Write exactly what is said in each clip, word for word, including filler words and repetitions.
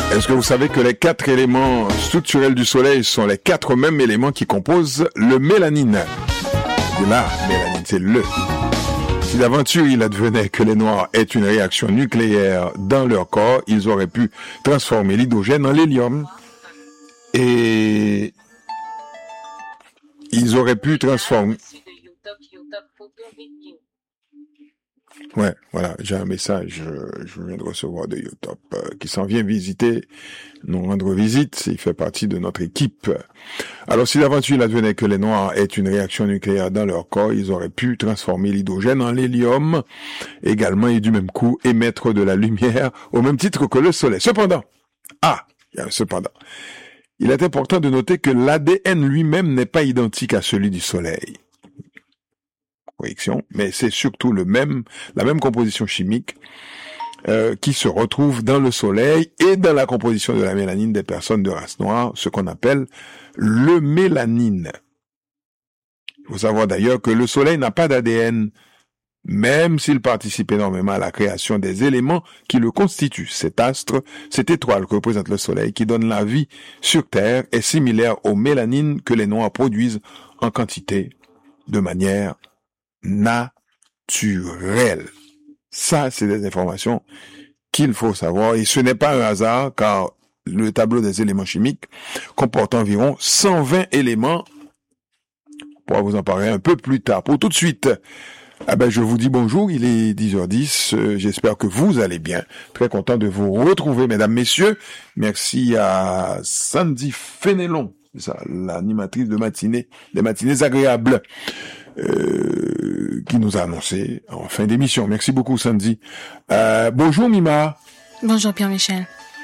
Est-ce que vous savez que les quatre éléments structurels du soleil sont les quatre mêmes éléments qui composent le mélanine? C'est la mélanine, c'est le. Si d'aventure il advenait que les Noirs aient une réaction nucléaire dans leur corps, ils auraient pu transformer l'hydrogène en l'hélium. Et ils auraient pu transformer... Ouais, voilà, j'ai un message, euh, je viens de recevoir de Utop, euh, qui s'en vient visiter, nous rendre visite, il fait partie de notre équipe. Alors, si d'aventure il advenait que les Noirs aient une réaction nucléaire dans leur corps, ils auraient pu transformer l'hydrogène en l'hélium, également, et du même coup, émettre de la lumière, au même titre que le Soleil. Cependant, ah, il y a un cependant, il est important de noter que l'A D N lui-même n'est pas identique à celui du Soleil. Correction, mais c'est surtout le même, la même composition chimique euh, qui se retrouve dans le soleil et dans la composition de la mélanine des personnes de race noire, ce qu'on appelle le mélanine. Il faut savoir d'ailleurs que le soleil n'a pas d'A D N, même s'il participe énormément à la création des éléments qui le constituent. Cet astre, cette étoile que représente le soleil, qui donne la vie sur Terre, est similaire aux mélanines que les noirs produisent en quantité, de manière naturel. Ça, c'est des informations qu'il faut savoir. Et ce n'est pas un hasard, car le tableau des éléments chimiques comporte environ cent vingt éléments. On pourra vous en parler un peu plus tard. Pour tout de suite, ah ben, je vous dis bonjour, il est dix heures dix. Euh, j'espère que vous allez bien. Très content de vous retrouver, mesdames, messieurs. Merci à Sandy Fénélon, c'est ça, l'animatrice de matinée, des matinées agréables. Euh, qui nous a annoncé en fin d'émission. Merci beaucoup, Sandy. Euh, bonjour, Mima. Bonjour, Pierre-Michel.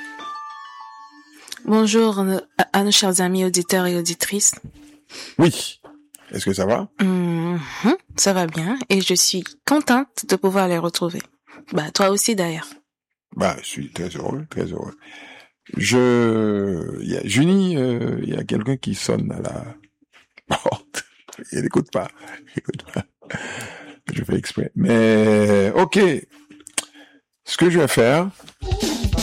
Bonjour à nos chers amis auditeurs et auditrices. Oui. Est-ce que ça va? Mmh, ça va bien et je suis contente de pouvoir les retrouver. Bah, toi aussi, d'ailleurs. Bah, je suis très heureux, très heureux. Je... Il y a Junie, euh, il y a quelqu'un qui sonne à la porte. Il n'écoute pas. Il écoute pas. Je fais exprès. Mais, ok. Ce que je vais faire,